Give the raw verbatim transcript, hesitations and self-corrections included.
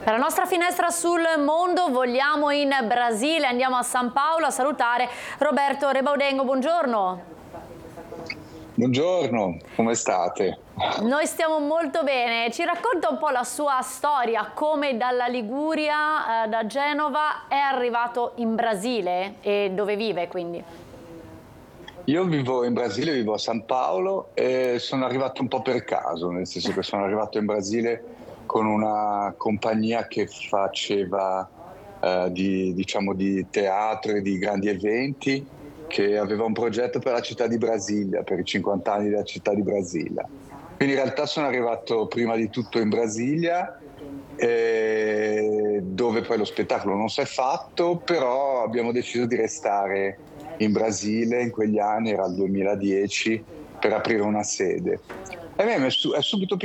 Per la nostra finestra sul mondo vogliamo in Brasile, andiamo a San Paolo a salutare Roberto Rebaudengo. Buongiorno. Buongiorno, come state? Noi stiamo molto bene. Ci racconta un po' la sua storia, come dalla Liguria, eh, da Genova, è arrivato in Brasile e dove vive quindi? Io vivo in Brasile, vivo a San Paolo e sono arrivato un po' per caso, nel senso che sono arrivato in Brasile con una compagnia che faceva eh, di, diciamo, di teatro e di grandi eventi, che aveva un progetto per la città di Brasilia, per i cinquanta anni della città di Brasilia. Quindi in realtà sono arrivato prima di tutto in Brasilia, eh, dove poi lo spettacolo non si è fatto, però abbiamo deciso di restare in Brasile in quegli anni, era il duemiladieci, per aprire una sede. E a me è, su- è subito